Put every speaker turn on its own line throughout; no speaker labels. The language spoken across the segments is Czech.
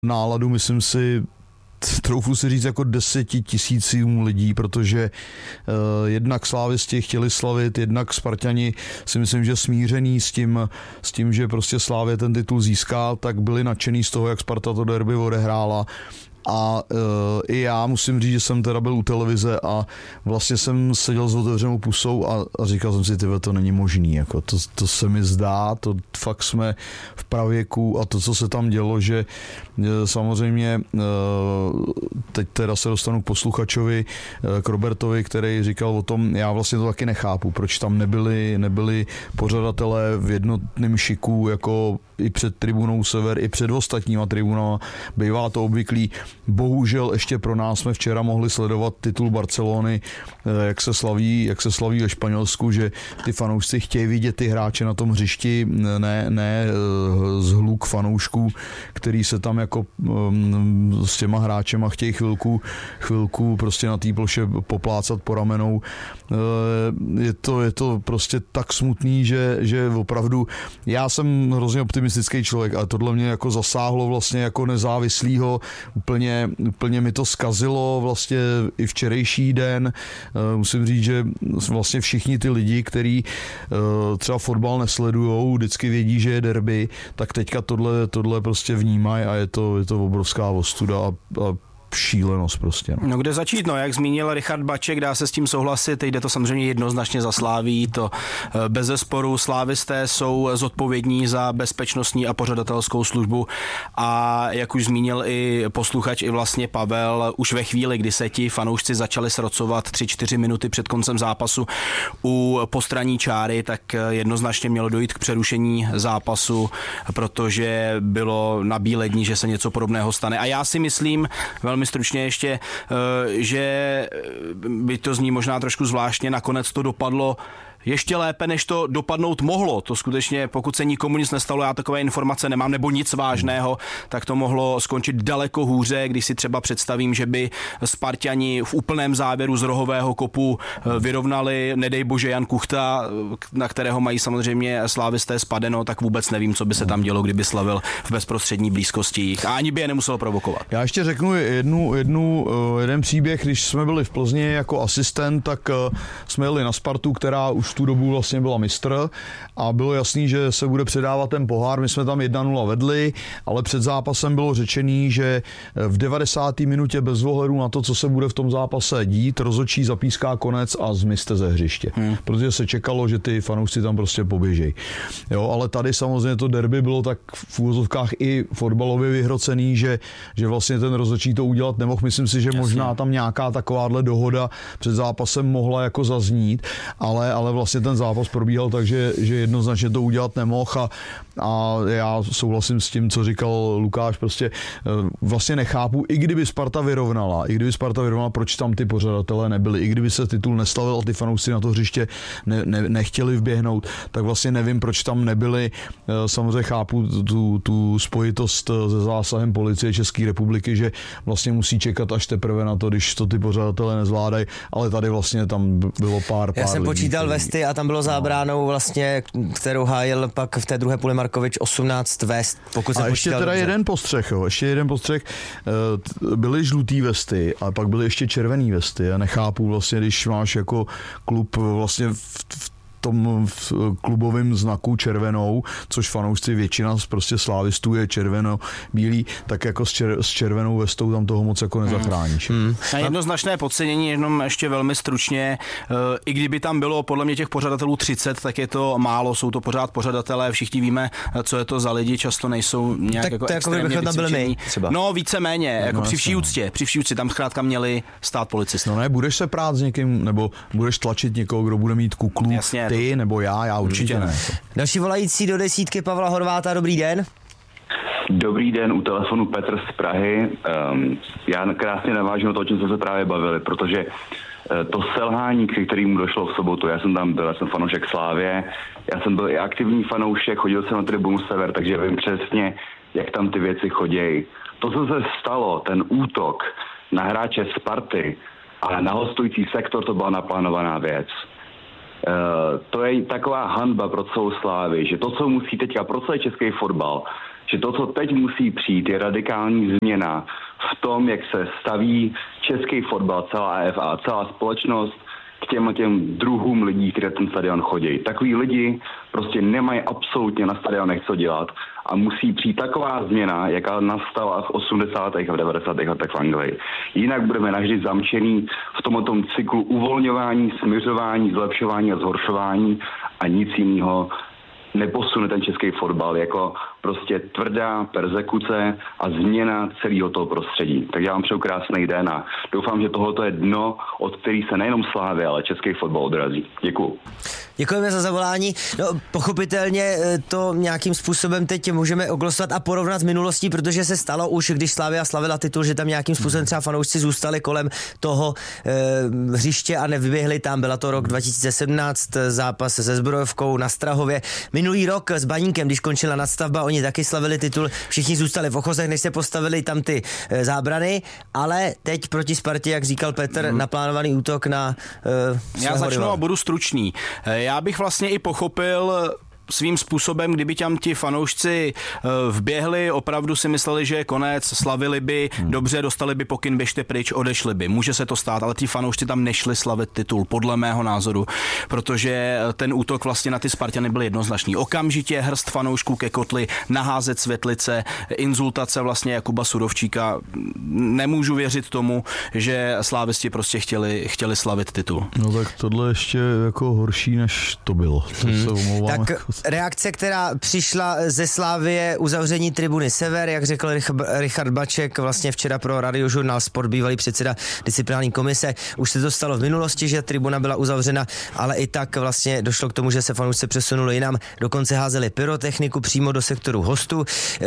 náladu, myslím si, troufnu si říct jako 10 000 lidí, protože jednak slávisti chtěli slavit, jednak Spartani si myslím, že smířený s tím, že prostě Slavia ten titul získá, tak byli nadšený z toho, jak Sparta to derby odehrála. A i já musím říct, že jsem teda byl u televize a vlastně jsem seděl s otevřenou pusou a říkal jsem si, tyhle, to není možný, jako to se mi zdá, to fakt jsme v pravěku a to, co se tam dělo, že samozřejmě teď teda se dostanu k posluchačovi, k Robertovi, který říkal o tom, já vlastně to taky nechápu, proč tam nebyli pořadatelé v jednotném šiku, jako i před tribunou Sever, i před ostatníma tribunama, bývá to obvyklý. Bohužel ještě pro nás jsme včera mohli sledovat titul Barcelony, jak se slaví ve Španělsku, že ty fanoušci chtějí vidět ty hráče na tom hřišti, ne zhluk fanoušků, který se tam jako s těma hráčema chtějí chvilku prostě na té ploše poplácat po ramenou. Je to prostě tak smutný, že opravdu já jsem hrozně optimistický člověk a tohle mě jako zasáhlo vlastně jako nezávislýho, úplně mi to zkazilo vlastně i včerejší den. Musím říct, že vlastně všichni ty lidi, kteří třeba fotbal nesledujou, vždycky vědí, že je derby, tak teďka tohle prostě vnímají a je to obrovská ostuda a šílenost prostě.
No kde začít, jak zmínil Richard Baček, dá se s tím souhlasit, jde to samozřejmě jednoznačně za Slaví, to bezesporu slávisté jsou zodpovědní za bezpečnostní a pořadatelskou službu a jak už zmínil i posluchač, i vlastně Pavel, už ve chvíli, kdy se ti fanoušci začali srocovat 3-4 minuty před koncem zápasu u postranní čáry, tak jednoznačně mělo dojít k přerušení zápasu, protože bylo na bílední, že se něco podobného stane. A já si myslím, velmi stručně ještě, že by to zní možná trošku zvláštně, nakonec to dopadlo ještě lépe, než to dopadnout mohlo. To skutečně, pokud se nikomu nic nestalo, já takové informace nemám, nebo nic vážného, tak to mohlo skončit daleko hůře, když si třeba představím, že by Sparťani v úplném závěru z rohového kopu vyrovnali, nedej bože, Jan Kuchta, na kterého mají samozřejmě slávisté spadeno, tak vůbec nevím, co by se tam dělo, kdyby slavil v bezprostřední blízkosti jich. A ani by je nemusel provokovat.
Já ještě řeknu jeden příběh, když jsme byli v Plzni jako asistent, tak jsme jeli na Spartu, která už v tu dobu vlastně byla mistr a bylo jasný, že se bude předávat ten pohár. My jsme tam 1-0 vedli, ale před zápasem bylo řečený, že v 90. minutě bez ohledu na to, co se bude v tom zápase dít, rozhodčí zapíská konec a zmizte ze hřiště. Protože se čekalo, že ty fanoušci tam prostě poběžejí. Jo, ale tady samozřejmě to derby bylo tak v úvozovkách i fotbalově vyhrocený, že vlastně ten rozhodčí to udělat nemohl. Myslím si, že možná tam nějaká takováhle dohoda před zápasem mohla jako zaznít, ale vlastně ten zápas probíhal tak, že jednoznačně to udělat nemohl a já souhlasím s tím, co říkal Lukáš, prostě vlastně nechápu, i kdyby Sparta vyrovnala, proč tam ty pořadatelé nebyli, i kdyby se titul neslavil a ty fanoušci na to hřiště nechtěli vběhnout, tak vlastně nevím, proč tam nebyli. Samozřejmě chápu tu spojitost se zásahem policie České republiky, že vlastně musí čekat až teprve na to, když to ty pořadatelé nezvládají, ale tady vlastně tam bylo pár
Já jsem
lidí,
počítal vesty a tam bylo zábránou vlastně, kterou hájil pak v té druhé půli Markovič 18 vest, pokud jsem
a ještě teda jeden postřeh. Byly žlutý vesty, ale pak byly ještě červený vesty. Já nechápu vlastně, když máš jako klub vlastně v tom klubovém znaku červenou, což fanoušci většina prostě slávistů je červeno-bílý, tak jako s červenou vestou tam toho moc jako nezachráníš.
A jednoznačné podcenění, jenom ještě velmi stručně, i kdyby tam bylo podle mě těch pořadatelů 30, tak je to málo, jsou to pořád pořadatelé, všichni víme, co je to za lidi, často nejsou nějak
tak
jako
to
extrémně
jako byli my, třeba.
No víceméně, jako při vší úctě, tam zkrátka měli stát policisté.
No ne, budeš se prát s někým, nebo budeš tlačit někoho, kdo bude mít kuklu,
jasně,
ty nebo já určitě ne.
Další volající do desítky Pavla Horváta, dobrý den.
Dobrý den, u telefonu Petr z Prahy. Já krásně navážu na to, o čem jsme se právě bavili, protože to selhání, k kterému došlo v sobotu, já jsem tam byl, já jsem fanoušek Slávie, já jsem byl i aktivní fanoušek, chodil jsem na tribunu Sever, takže vím přesně, jak tam ty věci chodějí. To, co se stalo, ten útok na hráče Sparty a na hostující sektor, to byla naplánovaná věc. To je taková hanba pro celou Slávy, že to, co musí teďka pro celý český fotbal, že to, co teď musí přijít, je radikální změna v tom, jak se staví český fotbal, celá AFA, celá společnost k těm druhům lidí, kteří ten stadion chodí. Takový lidi prostě nemají absolutně na stadionech co dělat a musí přijít taková změna, jaká nastala v 80. a v 90. letech v Anglii. Jinak budeme navždy zamčený v tomto cyklu uvolňování, směřování, zlepšování a zhoršování a nic jiného neposune ten český fotbal jako prostě tvrdá perzekuce a změna celého toho prostředí. Tak já vám přeju krásný den a doufám, že tohoto je dno, od který se nejenom Slávy, ale český fotbal odrazí. Děkuju.
Děkujeme za zavolání. No, pochopitelně to nějakým způsobem teď můžeme oglosovat a porovnat s minulostí, protože se stalo už, když Slavia slavila titul, že tam nějakým způsobem třeba fanoušci zůstali kolem toho hřiště a nevyběhli tam. Byla to rok 2017, zápas se Zbrojovkou na Strahově. Minulý rok s Baníkem, když končila nadstavba, oni taky slavili titul, všichni zůstali v ochozech, než se postavili tam ty zábrany, ale teď proti Spartě, jak říkal Petr, naplánovaný útok na
Já začnu a budu stručný. Já bych vlastně i pochopil svým způsobem, kdyby tam ti fanoušci vběhli, opravdu si mysleli, že je konec, slavili by, dobře, dostali by pokyn, běžte pryč, odešli by. Může se to stát, ale ti fanoušci tam nešli slavit titul, podle mého názoru, protože ten útok vlastně na ty Spartany byl jednoznačný. Okamžitě hrst fanoušků ke kotli, naházet světlice, insultace vlastně Jakuba Surovčíka. Nemůžu věřit tomu, že slávisti prostě chtěli slavit titul.
No tak tohle ještě jako horší, než to bylo. To se omlouvám.
Tak reakce, která přišla ze Slávie, uzavření tribuny Sever, jak řekl Richard Baček vlastně včera pro Radiožurnál Sport, bývalý předseda disciplinární komise. Už se to stalo v minulosti, že tribuna byla uzavřena, ale i tak vlastně došlo k tomu, že se fanoušci přesunuli jinam. Dokonce házeli pyrotechniku přímo do sektoru hostů.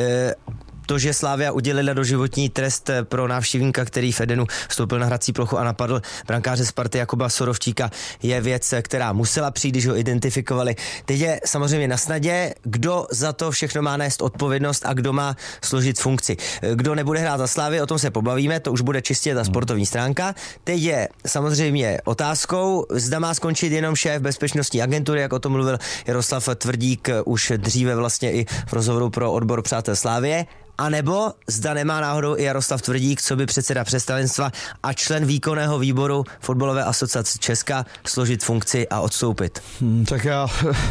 To, že Slavia udělila doživotní trest pro návštěvníka, který v Edenu vstoupil na hrací plochu a napadl brankáře Sparty Jakuba Sorovčíka, je věc, která musela přijít, když ho identifikovali. Teď je samozřejmě na snadě, kdo za to všechno má nést odpovědnost a kdo má složit funkci. Kdo nebude hrát za Slavii, o tom se pobavíme, to už bude čistě ta sportovní stránka. Teď je samozřejmě otázkou, zda má skončit jenom šéf bezpečnostní agentury, jak o tom mluvil Jaroslav Tvrdík už dříve vlastně i v rozhovoru pro odbor Přátel Slavie. A nebo zda nemá náhodou i Jaroslav Tvrdík, co by předseda představenstva a člen výkonného výboru Fotbalové asociace Česka složit funkci a odstoupit.
Tak já...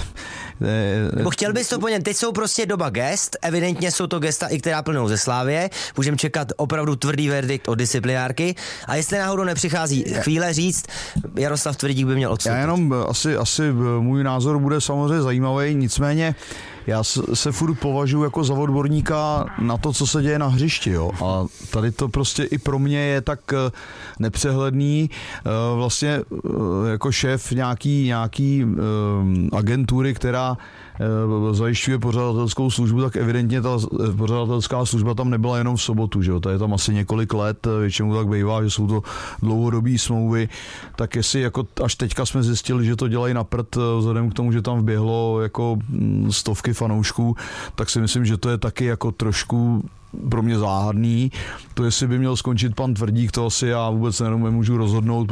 Nebo chtěl bys to po něm, teď jsou prostě doba gest, evidentně jsou to gesta, i která plnou ze Slávie, můžeme čekat opravdu tvrdý verdikt od disciplinárky a jestli náhodou nepřichází chvíle říct, Jaroslav Tvrdík by měl odstoupit.
Já jenom asi můj názor bude samozřejmě zajímavý, nicméně já se furt považuji jako za odborníka na to, co se děje na hřišti, jo. A tady to prostě i pro mě je tak nepřehledný. Vlastně jako šéf nějaký agentury, která zajišťuje pořadatelskou službu, tak evidentně ta pořadatelská služba tam nebyla jenom v sobotu, že jo. To je tam asi několik let, většinou tak bývá, že jsou to dlouhodobý smlouvy, tak jestli jako až teďka jsme zjistili, že to dělají na prd, vzhledem k tomu, že tam vběhlo jako stovky fanoušků, tak si myslím, že to je taky jako trošku pro mě záhadný. To, jestli by měl skončit pan Tvrdík, to asi já vůbec nemůžu rozhodnout,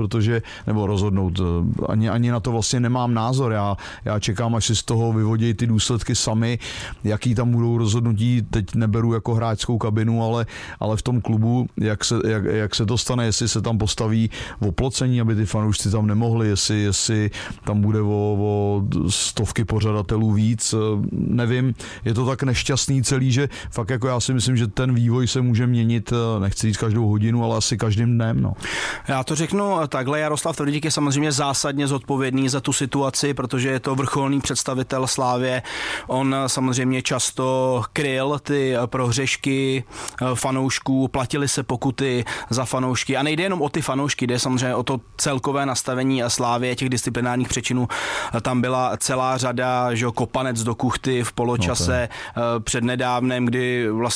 ani na to vlastně nemám názor. Já čekám, až si z toho vyvodějí ty důsledky sami, jaký tam budou rozhodnutí. Teď neberu jako hráčskou kabinu, ale v tom klubu, jak se to stane, jestli se tam postaví oplocení, aby ty fanoušci tam nemohli, jestli tam bude o stovky pořadatelů víc, nevím. Je to tak nešťastný celý, že fakt jako já si myslím, že ten vývoj se může měnit, nechci říct každou hodinu, ale asi každým dnem. No.
Já to řeknu takhle, Jaroslav Tvrdík je samozřejmě zásadně zodpovědný za tu situaci, protože je to vrcholný představitel Slávie. On samozřejmě často kryl ty prohřešky fanoušků, platili se pokuty za fanoušky a nejde jenom o ty fanoušky, jde samozřejmě o to celkové nastavení Slávie, těch disciplinárních přečinů. Tam byla celá řada, že kopanec do kuchty v poločase přednedávnem, kdy vlastně mluvil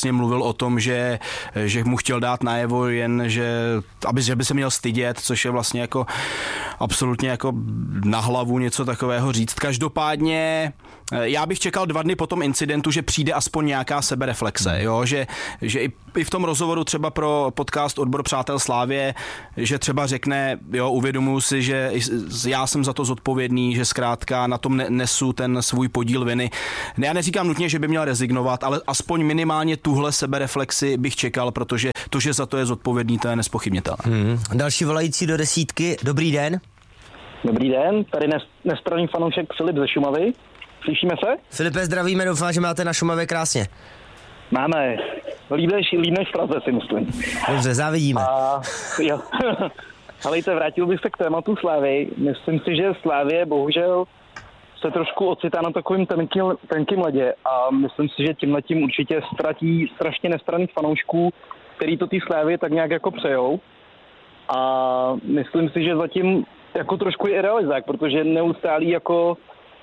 o tom, že mu chtěl dát najevo jen, že by se měl stydět, což je vlastně jako absolutně jako na hlavu něco takového říct. Každopádně já bych čekal 2 dny po tom incidentu, že přijde aspoň nějaká sebereflexe, jo? Že i v tom rozhovoru třeba pro podcast Odbor přátel Slávie, že třeba řekne, jo, uvědomuji si, že já jsem za to zodpovědný, že zkrátka na tom nesu ten svůj podíl viny. Já neříkám nutně, že by měl rezignovat, ale aspoň minimálně tuhle sebereflexi bych čekal, protože to, že za to je zodpovědný, to je nezpochybnitelné.
Další volající do desítky. Dobrý den.
Dobrý den, tady nestranný fanoušek Filip ze Šumavy. Slyšíme se?
Filipe, zdravíme, doufám, že máte na Šumavě krásně.
Máme. Líp než v Praze, si myslím.
Dobře, závidíme.
Jo. Helejte, vrátil bych se k tématu Slávy. Myslím si, že Slávie bohužel se trošku ocitá na takovým tenkým ledě a myslím si, že tímhletím určitě ztratí strašně nestranných fanoušků, který to té Slávy tak nějak jako přejou. A myslím si, že zatím jako trošku je realizák, protože neustálý jako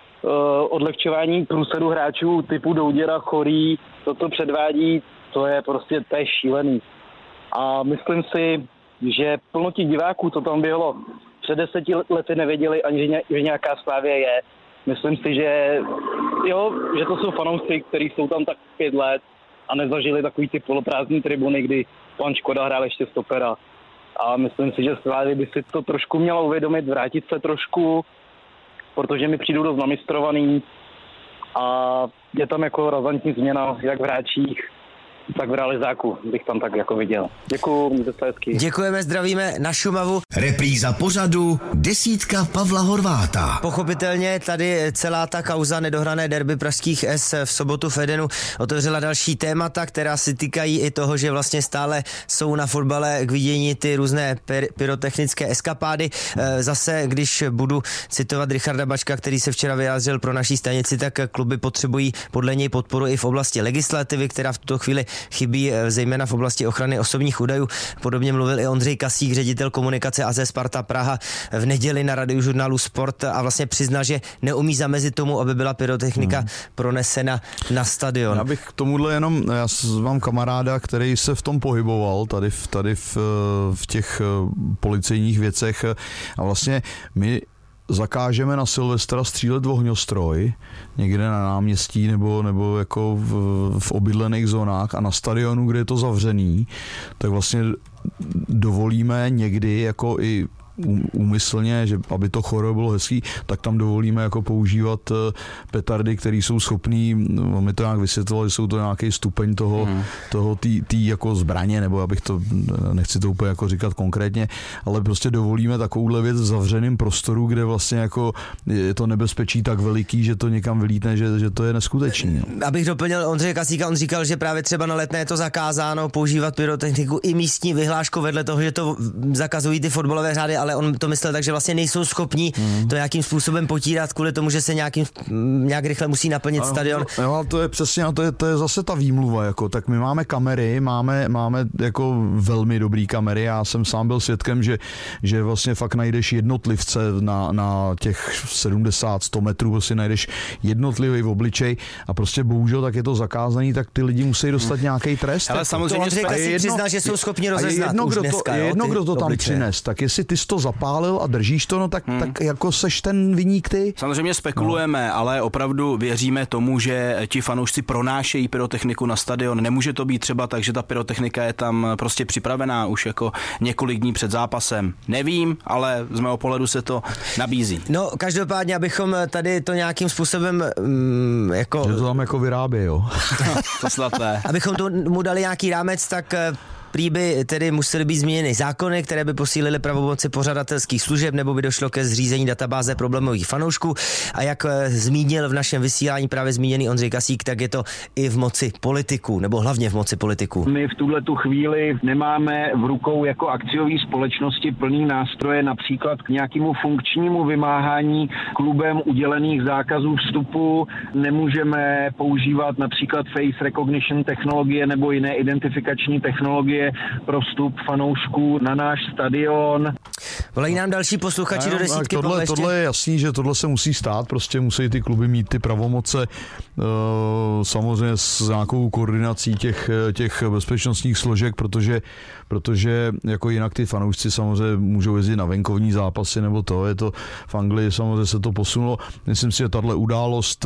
odlehčování průsledu hráčů typu Douděra, Chorý, toto předvádí, to je prostě též šílený. A myslím si, že plno těch diváků, co tam bylo, před 10 lety nevěděli ani, že nějaká Slávie je. Myslím si, že to jsou fanoušci, kteří jsou tam tak 5 let a nezažili takový ty poloprázdný tribuny, kdy pan Škoda hrál ještě stopera. A myslím si, že Slávie by si to trošku měla uvědomit, vrátit se trošku, protože mi přijdou dost namistrovaný a je tam jako razantní změna jak v hráčích, tak v realizáku bych tam tak jako viděl. Děkuju, mějte se hezky.
Děkujeme, zdravíme na Šumavu.
Repríza pořadu Desítka Pavla Horváta.
Pochopitelně tady celá ta kauza nedohrané derby pražských S v sobotu v Edenu otevřela další témata, která se týkají i toho, že vlastně stále jsou na fotbale k vidění ty různé pyrotechnické eskapády. Zase, když budu citovat Richarda Bačka, který se včera vyjádřil pro naší stanici, tak kluby potřebují podle něj podporu i v oblasti legislativy, která v tuto chvíli chybí zejména v oblasti ochrany osobních údajů. Podobně mluvil i Ondřej Kasík, ředitel komunikace AZ Sparta Praha v neděli na Radiožurnálu Sport a vlastně přiznal, že neumí zamezit tomu, aby byla pyrotechnika pronesena na stadion.
Já bych k tomuhle jenom, já mám kamaráda, který se v tom pohyboval tady v těch policejních věcech a vlastně my zakážeme na Silvestra střílet ohňostroj někde na náměstí nebo jako v obydlených zónách a na stadionu, kde je to zavřený, tak vlastně dovolíme někdy jako i úmyslně, že aby to choro bylo hezký, tak tam dovolíme jako používat petardy, které jsou schopný, my to nějak vysvětlili, že jsou to nějaký stupeň toho tý jako zbraně, nebo abych to, nechci to úplně jako říkat konkrétně, ale prostě dovolíme takovouhle věc v zavřeném prostoru, kde vlastně jako je to nebezpečí tak veliký, že to někam vylítne, že to je neskutečný. No.
Abych doplnil Ondřeje Kasíka, on říkal, že právě třeba na Letné je to zakázáno používat pyrotechniku i místní vyhláškou vedle toho, že to zakazují ty fotbalové řády, ale on to myslel tak, že vlastně nejsou schopní to nějakým způsobem potírat kvůli tomu, že se nějak rychle musí naplnit stadion.
Jo, to je přesně, to je zase ta výmluva, jako, tak my máme kamery, máme jako velmi dobrý kamery, já jsem sám byl svědkem, že vlastně fakt najdeš jednotlivce na těch 70-100 metrů, prostě najdeš jednotlivý v obličej a prostě bohužel tak je to zakázaný, tak ty lidi musí dostat nějaký trest.
Ale samozřejmě
přiznal, že jsou schopni rozeznat už dneska.
Kdo to tam přines, tak jestli ty jsi to zapálil a držíš to, no tak jako seš ten viník ty.
Samozřejmě spekulujeme, ale opravdu věříme tomu, že ti fanoušci pronášejí pyrotechniku na stadion. Nemůže to být třeba tak, že ta pyrotechnika je tam prostě připravená už jako několik dní před zápasem. Nevím, ale z mého pohledu se to nabízí.
No, každopádně, abychom tady to nějakým způsobem jako...
Že to tam jako vyrábí, jo.
To sladné.
Abychom mu dali nějaký rámec, tak prý by tedy musely být změněny zákony, které by posílily pravomoci pořadatelských služeb, nebo by došlo ke zřízení databáze problémových fanoušků. A jak zmínil v našem vysílání právě zmíněný Ondřej Kasík, tak je to i v moci politiků, nebo hlavně v moci politiků.
My v tuhletu chvíli nemáme v rukou jako akciové společnosti plný nástroje například k nějakému funkčnímu vymáhání klubem udělených zákazů vstupu. Nemůžeme používat například face recognition technologie nebo jiné identifikační technologie pro vstup fanoušků na náš stadion.
Volají nám další posluchači do desítky.
Tohle je jasný, že tohle se musí stát, prostě musí ty kluby mít ty pravomoce, samozřejmě s nějakou koordinací těch bezpečnostních složek, protože jako jinak ty fanoušci samozřejmě můžou jezdit na venkovní zápasy, nebo to je to v Anglii samozřejmě se to posunulo. Myslím si, že tahle událost,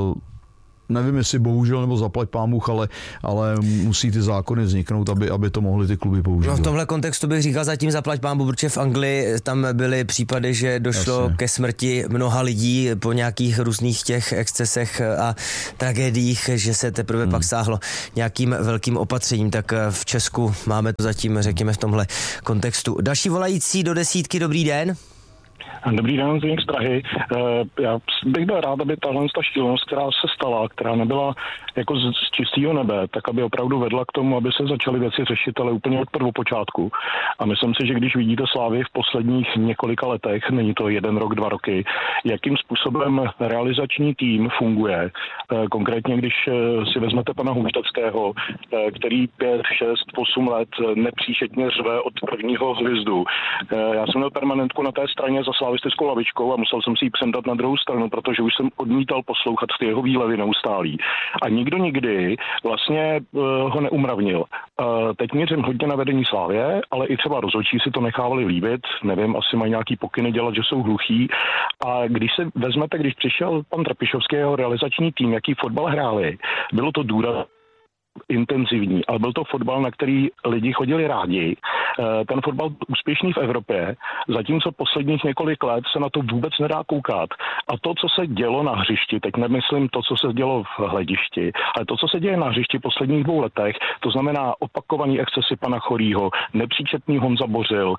nevím, jestli bohužel nebo zaplať pánbůh, ale musí ty zákony vzniknout, aby to mohly ty kluby používat.
No v tomhle kontextu bych říkal zatím zaplať pánbůh, protože v Anglii tam byly případy, že došlo ke smrti mnoha lidí po nějakých různých těch excesech a tragédiích, že se teprve pak sáhlo nějakým velkým opatřením. Tak v Česku máme to zatím, řekněme, v tomhle kontextu. Další volající do desítky, dobrý den.
Dobrý den, Zdeněk z Prahy. Já bych byl rád, aby tahle šílenost, která se stala, která nebyla jako z čistého nebe, tak aby opravdu vedla k tomu, aby se začaly věci řešit, ale úplně od prvopočátku. A myslím si, že když vidíte Slávy v posledních několika letech, není to 1 rok, 2 roky, jakým způsobem realizační tým funguje. Konkrétně, když si vezmete pana Houšteckého, který 5, 6, 8 let nepříšetně řve od prvního hvizdu. Já jsem měl permanentku na té straně za slavistickou lavičkou a musel jsem si ji přendat na druhou stranu, protože už jsem odmítal poslouchat ty jeho výlevy neustálý. A nikdo nikdy vlastně ho neumravnil. Teď mířím hodně na vedení Slávie, ale i třeba rozhodčí si to nechávali líbit, nevím, asi mají nějaký pokyny dělat, že jsou hluchí. A když se vezmete, když přišel pan Trpišovský jeho realizační tým, jaký fotbal hráli, bylo to důraz intenzivní, ale byl to fotbal, na který lidi chodili rádi. Ten fotbal byl úspěšný v Evropě, zatímco posledních několik let se na to vůbec nedá koukat. A to, co se dělo na hřišti, teď nemyslím to, co se dělo v hledišti, ale to, co se děje na hřišti v posledních 2 letech, to znamená opakovaný excesy pana Chorýho, nepříčetný Honza Bořil,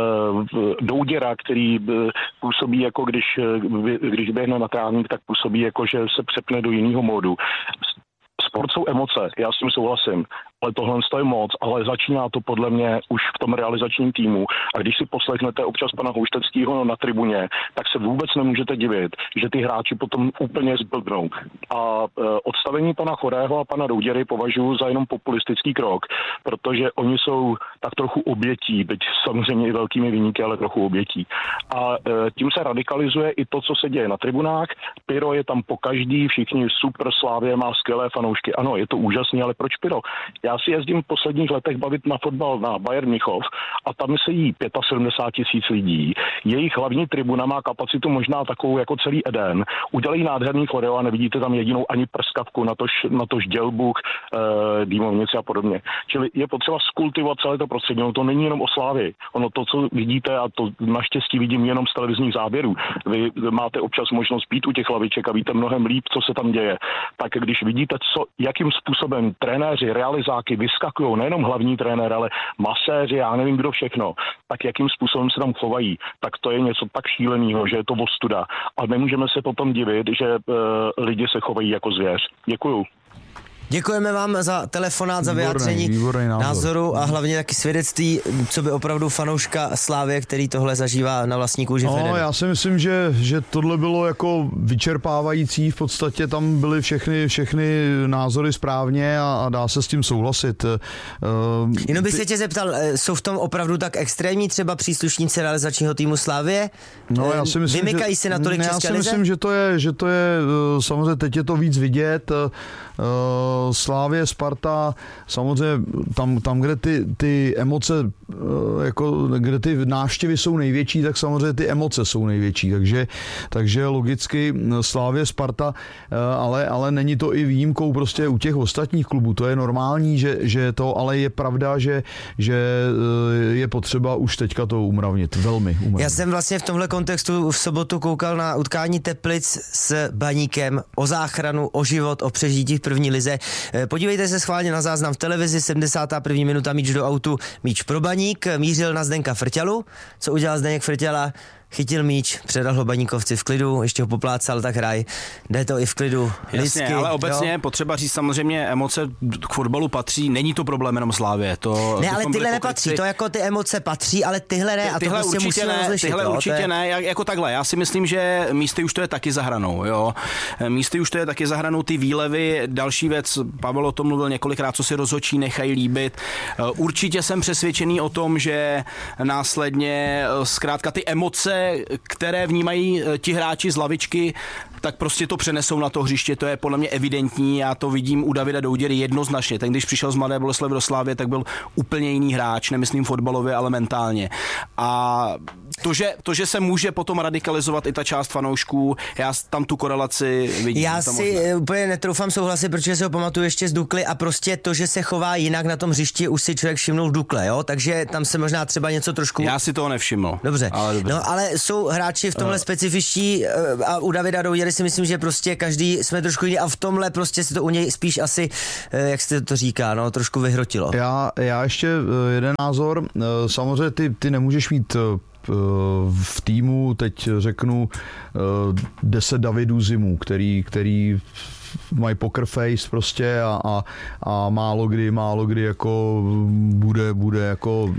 Douděra, který působí jako když běhne na trávník, tak působí jako, že se přepne do jiného módu. Sport jsou emoce, já s tím souhlasím, ale tohle je moc, ale začíná to podle mě už v tom realizačním týmu. A když si poslechnete občas pana Houšteckého na tribuně, tak se vůbec nemůžete divit, že ty hráči potom úplně zblbnou. A odstavení pana Chorého a pana Douděry považuji za jenom populistický krok, protože oni jsou tak trochu obětí, byť samozřejmě i velkými viníky, ale trochu obětí. A tím se radikalizuje i to, co se děje na tribunách. Pyro je tam pokaždý, všichni super, Slávě má skvělé fanoušky. Ano, je to úžasný, ale proč pyro? Já si jezdím v posledních letech bavit na fotbal na Bayern Mnichov a tam se jí 75 000 lidí. Jejich hlavní tribuna má kapacitu možná takovou jako celý Eden. Udělají nádherný choreo a nevidíte tam jedinou ani prskavku, natož dělbuk, dýmovnici a podobně. Čili je potřeba skultivovat celé to prostředí. No to není jenom o Slávii. Ono to, co vidíte, a to naštěstí vidím jenom z televizních záběrů. Vy máte občas možnost být u těch laviček a víte mnohem líp, co se tam děje. Tak když vidíte, jakým způsobem trenéři, realizáky vyskakují, nejenom hlavní trenér, ale maséři, já nevím kdo všechno, tak jakým způsobem se tam chovají, tak to je něco tak šíleného, že je to ostuda. A nemůžeme se potom divit, že lidi se chovají jako zvěř. Děkuju.
Děkujeme vám za telefonát, za vyjádření názoru a hlavně taky svědectví, co by opravdu fanouška Slávie, který tohle zažívá na vlastní kůži.
No, já si myslím, že tohle bylo jako vyčerpávající, v podstatě tam byly všechny názory správně a dá se s tím souhlasit.
Jenom bych se tě zeptal, jsou v tom opravdu tak extrémní třeba příslušníci realizačního týmu Slávie?
No, já si myslím,
vymykají si natolik České lize?
Já si myslím, že to je samozřejmě teď je to víc vidět. Slávie, Sparta, samozřejmě tam kde ty emoce, jako kde ty návštěvy jsou největší, tak samozřejmě ty emoce jsou největší, takže logicky Slávie, Sparta, ale není to i výjimkou prostě u těch ostatních klubů, to je normální, že to, ale je pravda, že je potřeba už teďka to umravnit, velmi umravnit.
Já jsem vlastně v tomhle kontextu v sobotu koukal na utkání Teplic s Baníkem, o záchranu, o život, o přežití v první lize. Podívejte se schválně na záznam v televizi, 71. minuta, míč do autu, míč pro Baník, mířil na Zdenka Frťalu. Co udělal Zdeněk Frťala? chytil míč, předal ho Baníkovci v klidu, ještě ho poplácal, tak hraj, jde to i v klidu.
Jasně,
lidsky,
ale obecně potřeba říct samozřejmě, emoce k fotbalu patří, není to problém jenom Slávě.
Ne, ale tyhle nepatří, to jako ty emoce patří, ale tyhle ne, a to prostě musíme rozlišit.
Tyhle určitě ne, jako takhle, já si myslím, že místy už to je taky za hranou, jo. Místy už to je taky za hranou, ty výlevy, další věc, Pavel o tom mluvil několikrát, co si rozhodčí nechají líbit. Určitě jsem přesvědčený o tom, že následně zkrátka ty emoce, které vnímají ti hráči z lavičky, tak prostě to přenesou na to hřiště, to je podle mě evidentní, já to vidím u Davida Douděry jednoznačně. Ten, když přišel z Mladé Boleslavi do Slávie, tak byl úplně jiný hráč, nemyslím fotbalově, ale mentálně. A to, že se může potom radikalizovat i ta část fanoušků, já tam tu korelaci vidím.
Já si úplně netroufám souhlasit, protože si ho pamatuju ještě z Dukly a prostě to, že se chová jinak na tom hřišti, už si člověk všimnul v Dukle, jo? Takže tam se možná třeba něco trošku...
Já si toho nevšiml.
Dobře. Ale jsou hráči v tomhle specifičtí a u Davida Douděry si myslím, že prostě každý jsme trošku jiný a v tomhle prostě se to u něj spíš asi, jak se to říká, no, trošku vyhrotilo.
Já ještě jeden názor, samozřejmě ty nemůžeš mít v týmu, teď řeknu 10 Davidů Zimů, který mají poker face prostě a málo kdy jako bude jako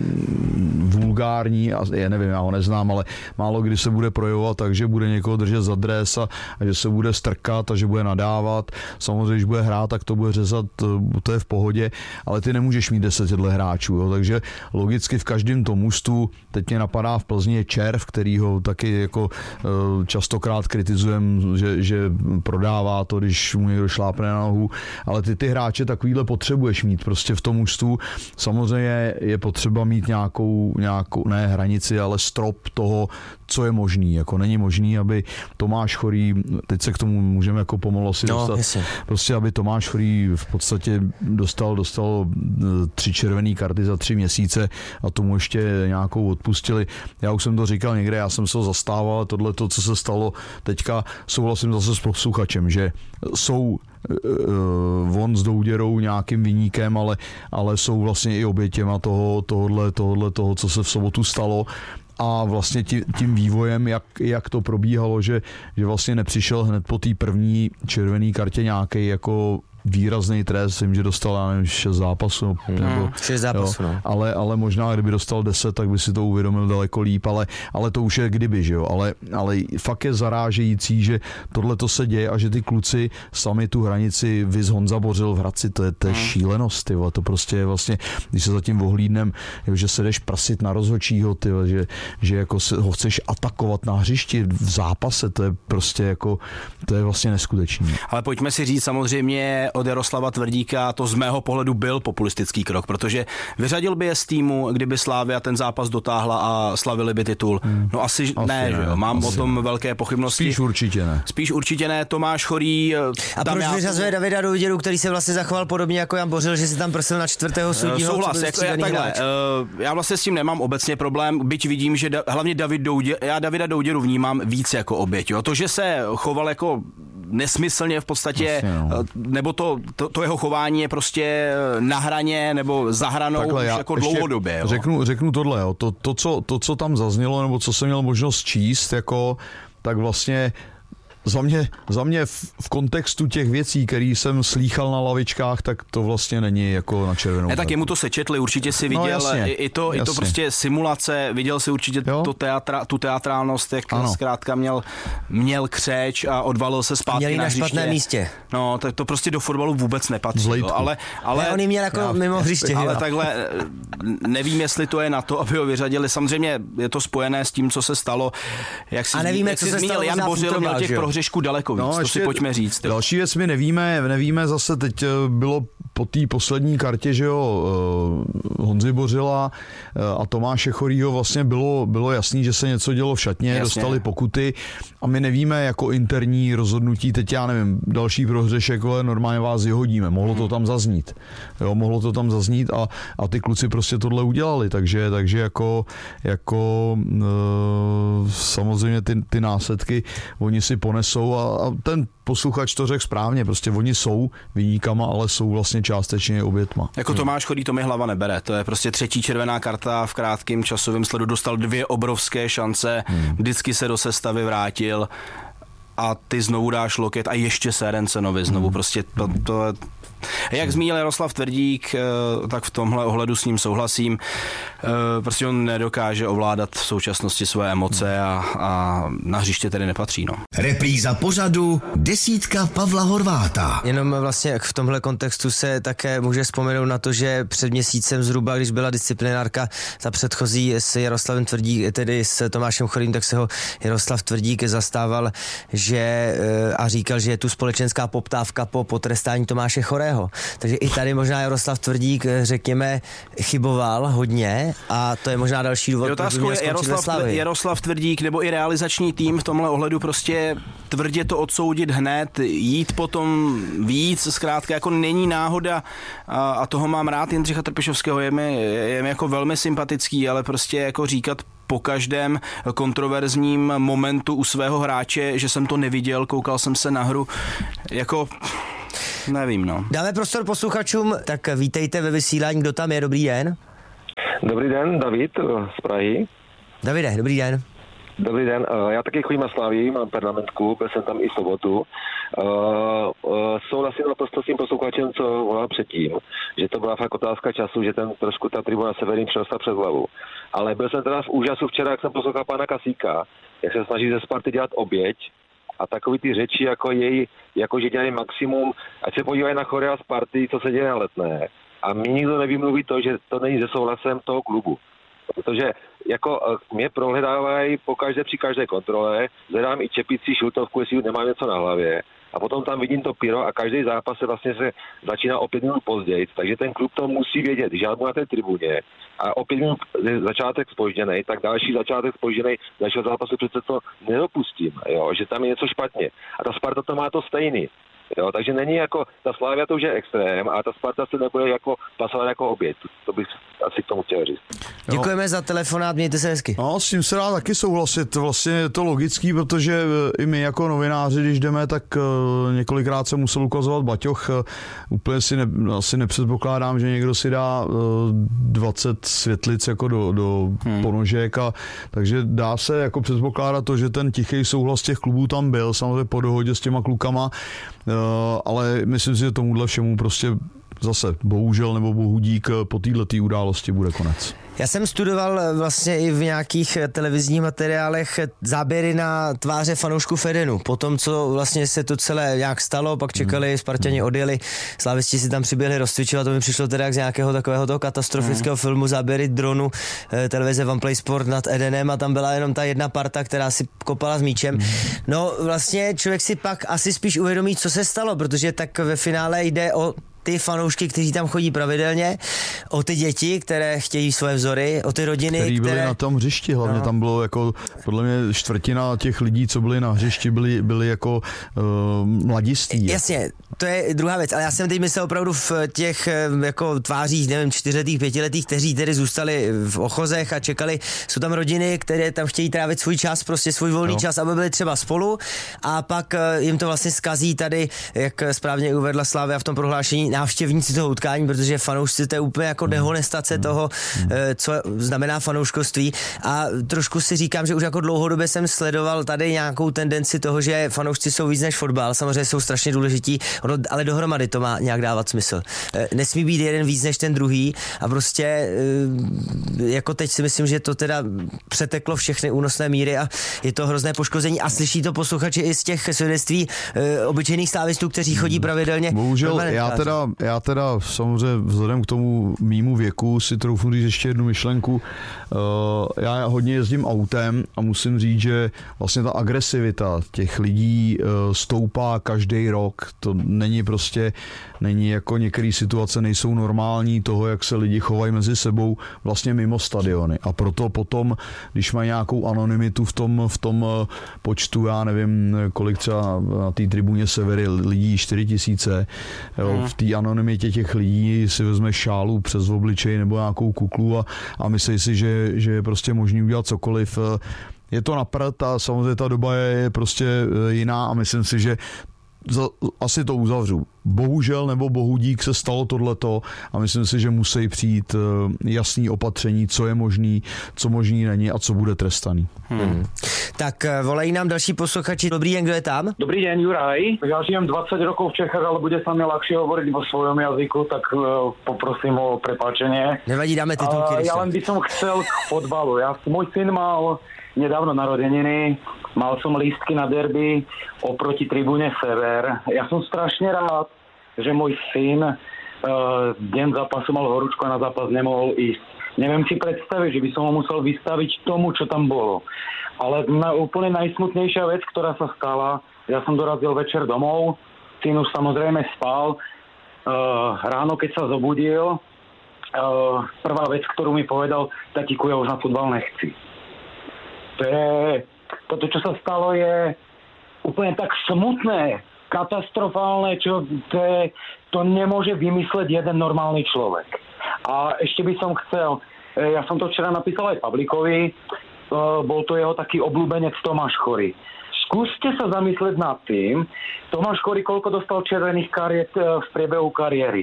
vulgární a já nevím, já ho neznám, ale málo kdy se bude projevovat tak, že bude někoho držet za dres a že se bude strkat a že bude nadávat. Samozřejmě, když bude hrát, tak to bude řezat, to je v pohodě, ale ty nemůžeš mít 10 hráčů, jo, takže logicky v každém tom mužstvu, teď mě napadá v Plzni je Červ, který ho taky jako častokrát kritizujem, že prodává to, když mu někdo šlápne na nohu, ale ty hráče takovýhle potřebuješ mít prostě v tom mužstvu. Samozřejmě je potřeba mít nějakou ne hranici, ale strop toho, co je možný. Jako není možný, aby Tomáš Chorý, teď se k tomu můžeme jako pomalu asi dostat, prostě aby Tomáš Chorý v podstatě dostal 3 červené karty za 3 měsíce a tomu ještě nějakou odpustili. Já už jsem to říkal někde, já jsem se ho zastával, tohle to, co se stalo teďka, souhlasím zase s posluchačem, že jsou von s Douděrou nějakým viníkem, ale jsou vlastně i obětěma toho, co se v sobotu stalo. A vlastně tím vývojem, jak to probíhalo, že vlastně nepřišel hned po té první červené kartě nějaký jako výrazný trest, vím, že dostal, já nevím, 6 zápasů.
6 zápasů, no.
Ale možná, kdyby dostal 10, tak by si to uvědomil daleko líp, ale to už je kdyby, že jo. Ale fakt je zarážející, že tohle to se děje a že ty kluci sami tu hranici Viz Honza Bořil v Hradci, to je šílenost, tyva. To prostě je vlastně, když se zatím ohlídnem, že se jdeš prasit na rozhodčího, tyva, že jako ho chceš atakovat na hřišti v zápase, to je prostě jako, to je vlastně neskutečný.
Ale pojďme si říct samozřejmě od Jaroslava Tvrdíka, to z mého pohledu byl populistický krok, protože vyřadil by je z týmu, kdyby Slavia ten zápas dotáhla a slavili by titul. No asi ne, že jo. Mám o tom velké pochybnosti. Spíš určitě ne. Tomáš Chorý.
A proč vyřazuje Davida Douděru, který se vlastně zachoval podobně jako Jan Bořil, že se tam prosil na 4. sudího?
Souhlas, já vlastně s tím nemám obecně problém, byť vidím, že hlavně já Davida Douděru vnímám víc jako oběť. Jo. To, že se choval jako nesmyslně v podstatě, nebo to jeho chování je prostě na hraně nebo za hranou takhle, už jako dlouhodobě.
Řeknu tohle, jo. To, co tam zaznělo, nebo co jsem měl možnost číst, jako, tak vlastně za mě v kontextu těch věcí, které jsem slýchal na lavičkách, tak to vlastně není jako na červenou.
Ne, tak jemu to sečetli, určitě si viděl, i to prostě simulace, viděl si určitě tu teatrálnost, jak zkrátka měl křeč a odvalil se zpátky na hřiště.
Špatné místě.
No, tak to prostě do fotbalu vůbec nepatří. Ale
on měl jako mimo hřiště.
Ale takhle nevím, jestli to je na to, aby ho vyřadili. Samozřejmě je to spojené s tím, co se stalo. Jak si
nevíme, co se stalo.
Jan Bořil měl těch prohřešků daleko víc, to si pojďme říct.
Další věc my nevíme zase, teď bylo po té poslední kartě, že jo, Honzy Bořila a Tomáše Chorýho vlastně bylo jasný, že se něco dělo v šatně, dostali pokuty a my nevíme jako interní rozhodnutí, teď já nevím, další prohřešek, ale normálně vás vyhodíme, mohlo to tam zaznít. Jo, mohlo to tam zaznít a ty kluci prostě tohle udělali, takže jako samozřejmě ty následky oni si ponesou a ten posluchač to řekl správně, prostě oni jsou viníkama, ale jsou vlastně částečně obětma.
Jako Tomáš Chorý, to mi hlava nebere, to je prostě třetí červená karta v krátkém časovém sledu, dostal 2 obrovské šance, vždycky se do sestavy vrátil a ty znovu dáš loket a ještě Serencenovi znovu, prostě to jak zmínil Jaroslav Tvrdík, tak v tomhle ohledu s ním souhlasím. Prostě on nedokáže ovládat v současnosti své emoce a na hřiště tedy nepatří. No.
Repríza pořadu Desítka Pavla Horváta.
Jenom vlastně v tomhle kontextu se také může vzpomenout na to, že před měsícem zhruba, když byla disciplinárka ta předchozí s Jaroslavem Tvrdík, tedy s Tomášem Chorým, tak se ho Jaroslav Tvrdík zastával, že a říkal, že je tu společenská poptávka po potrestání Tomáše Chorého. Takže i tady možná Jaroslav Tvrdík, řekněme, chyboval hodně a to je možná další důvod, proč by měl skončit ve Slavii.
Jaroslav Tvrdík nebo i realizační tým v tomhle ohledu prostě tvrdě to odsoudit hned, jít potom víc, zkrátka jako není náhoda a toho mám rád Jindřicha Trpišovského, je mi jako velmi sympatický, ale prostě jako říkat po každém kontroverzním momentu u svého hráče, že jsem to neviděl, koukal jsem se na hru, jako nevím, no.
Dáme prostor posluchačům, tak vítejte ve vysílání, kdo tam je, dobrý den.
Dobrý den, David z Prahy.
Davide, dobrý den.
Dobrý den, já taky chodím na Slavii, mám permanentku, byl jsem tam i sobotu. Souhlasím naprosto s tím posluchačem, co volal předtím, že to byla fakt otázka času, že ten trošku ta tribuna severní přerostla přes hlavu. Ale byl jsem teda v úžasu včera, jak jsem poslouchal pána Kasíka, jak se snaží ze Sparty dělat oběť a takový ty řeči, jako že dělají maximum, ať se podívají na Chorea Sparty, co se děje na Letné. A mi nikdo nevymluví to, že to není se souhlasem toho klubu. Protože jako mě prohledávají při každé kontrole, hledám i čepici, šiltovku, jestli nemám něco na hlavě. A potom tam vidím to pyro a každý zápas se vlastně začíná o 5 minut později, takže ten klub to musí vědět, že já budu na té tribuně a o 5 minut začátek zpožděnej, tak další začátek zpožděnej, dalšího zápasu přece to nedopustím, jo, že tam je něco špatně. A ta Sparta to má to stejný. Jo, takže není jako, ta Slavia to už je extrém a ta Sparta se nebude jako pasovat jako oběť. To bych asi k tomu chtěl říct.
Děkujeme za telefonát, mějte se hezky.
No, s tím se dá taky souhlasit. Vlastně je to logický, protože i my jako novináři, když jdeme, tak několikrát se musel ukazovat baťoch. Úplně si asi nepředpokládám, že někdo si dá 20 světlic jako do ponožek. Takže dá se jako předpokládat to, že ten tichý souhlas těch klubů tam byl, samozřejmě po dohodě s těma klukama, ale myslím si, že tomuhle všemu prostě zase bohužel nebo bohudík po této události bude konec.
Já jsem studoval vlastně i v nějakých televizních materiálech záběry na tváře fanoušků Fedenu. Po tom, co vlastně se to celé nějak stalo, pak čekali, Sparťani odjeli, slavisti si tam přiběhli rozcvičovat, to mi přišlo teda jak z nějakého takového toho katastrofického filmu, záběry dronu televize One Play Sport nad Edenem a tam byla jenom ta jedna parta, která si kopala s míčem. No vlastně člověk si pak asi spíš uvědomí, co se stalo, protože tak ve finále jde o ty fanoušky, kteří tam chodí pravidelně, o ty děti, které chtějí svoje vzory, o ty rodiny,
které byly na tom hřišti, hlavně tam bylo jako podle mě čtvrtina těch lidí, co byli na hřišti, byli jako mladistí.
Jasně, to je druhá věc, ale já jsem teď myslel opravdu v těch jako tvářích, nevím, 4letých, 5letých, kteří tedy zůstali v ochozech a čekali. Jsou tam rodiny, které tam chtějí trávit svůj čas, prostě svůj volný čas, aby byli třeba spolu a pak jim to vlastně zkazí tady, jak správně uvedla Slavia v tom prohlášení, návštěvníci toho utkání, protože fanoušci to je úplně jako dehonestace toho, co znamená fanouškovství a trošku si říkám, že už jako dlouhodobě jsem sledoval tady nějakou tendenci toho, že fanoušci jsou víc než fotbal, samozřejmě jsou strašně důležití, ale dohromady to má nějak dávat smysl. Nesmí být jeden víc než ten druhý a prostě jako teď si myslím, že to teda přeteklo všechny únosné míry a je to hrozné poškození a slyší to posluchači i z těch svědectví obyčejných slávistů, kteří chodí pravidelně.
Bohužel já teda samozřejmě vzhledem k tomu mýmu věku si troufnu říct ještě jednu myšlenku. Já hodně jezdím autem a musím říct, že vlastně ta agresivita těch lidí stoupá každý rok. To není jako některé situace nejsou normální toho, jak se lidi chovají mezi sebou vlastně mimo stadiony. A proto potom, když mají nějakou anonymitu v tom počtu, já nevím, kolik třeba na té tribuně Severy lidí, 4000, v té anonymitě těch lidí si vezme šálu přes obličej nebo nějakou kuklu a myslí si, že je prostě možný udělat cokoliv. Je to na prd a samozřejmě ta doba je prostě jiná a myslím si, že asi to uzavřu. Bohužel nebo bohudík se stalo tohleto a myslím si, že musí přijít jasný opatření, co je možný, co možný není a co bude trestaný.
Tak volají nám další posluchači. Dobrý den, kdo je tam?
Dobrý deň, Juraj. Ja žijem 20 rokov v Čechách, ale bude sa mi ľahšie hovoriť vo svojom jazyku, tak poprosím o prepáčenie.
Nevadí, dáme titulky.
Ja len by som chcel k fotbalu. Môj syn mal nedávno narodeniny, mal som lístky na derby oproti tribúne Sever. Ja som strašne rád, že môj syn deň zápasu mal horúčku a na zápas nemohol ísť. Neviem si predstaviť, že by som ho musel vystaviť tomu, čo tam bolo. Ale úplne najsmutnejšia vec, ktorá sa stala, ja som dorazil večer domov, syn už samozrejme spal, ráno keď sa zobudil, prvá vec, ktorú mi povedal, tatíku, ja už na futbal nechci. Toto, čo sa stalo, je úplne tak smutné, katastrofálne, čo to nemôže vymysleť jeden normálny človek. A ešte by som chcel, ja som to včera napísal aj Pavlíkovi, bol to jeho taký obľúbenec Tomáš Chory. Skúste sa zamyslieť nad tým, Tomáš Chory koľko dostal červených kariet v priebehu kariéry.